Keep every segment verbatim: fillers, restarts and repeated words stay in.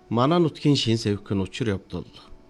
Манай нутгийн шин сэвхэн учир явдал.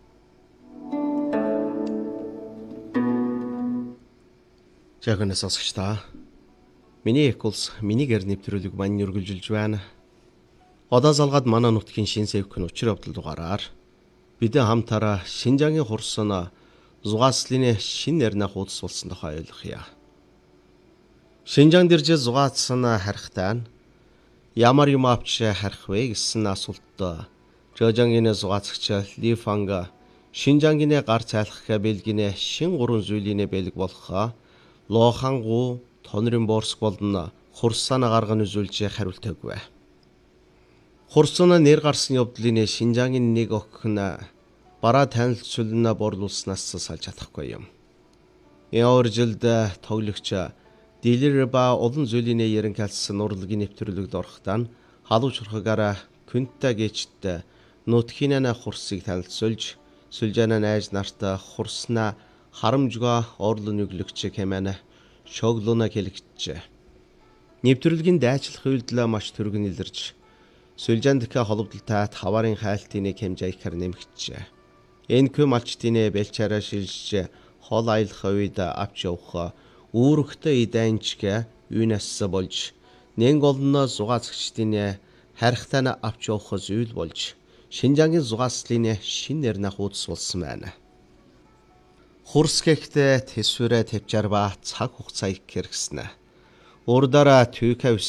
Жагнаас сонсогч та. Миний эколс миний гэр нэвтрүүлэг мань үргэлжилж байна. Одоо залгаад манай нутгийн шин сэвхэн учир явдал дугаараар бид хамтараа Шинжаагийн хурсан зугаацлын шин нэрнэ хуудас болсон тухай ойлгоё. Шинжаан дэрж зугаацсан харихтай нь ямар юм авч харих вэ гэсэн асуултад Жожангийн зугаацагч Ли Фанга Шинжаангийн гар цайлах бэлгийн шин гурван зүйлийн бэлэг болох лохангу тонрын борск болон хурсаана гарган үзүүлж хариулт өгвэ. Хурсаана нэр гарсан явдлын Шинжаангийн нэг охин бараа танилцуулна борлуулснаас салж чадахгүй юм. Энэ жилд тоглогч Дилэр ба олон зүйлийн ярин калсан урлагийн нэвтрүүлэгд орохдоо халууч урхагаараа күнтэ гэжт нутгийн хурсыг танилцуулж сүлжээнэ найз нарт хурснаа харамжгаа орлон нүглэгч хэмээн шоглоно хэлэгджээ. Нэвтрүүлгийн дайчлах үйлдэл маш түргэн илэрж сүлжээнд дэх холбогдолтой таварын хайлтын хэмжээ ихэр нэмэгджээ. Энэ кüm малчдын бэлчээрээ шилжиж хол аялах үед авч явах үүрэгтэй идээнчгэ юунаас болж нэн голно зугаацагчдын харихтай нь авч явах зүйл болж Шинжаагийн зугаацлын шин нэрнэ хуудас болсон байна. Хурс гэхдээ тэсвэрэ тавьчаар ба цаг хугацаа их хэрэгснэ. Урдаараа түүхэ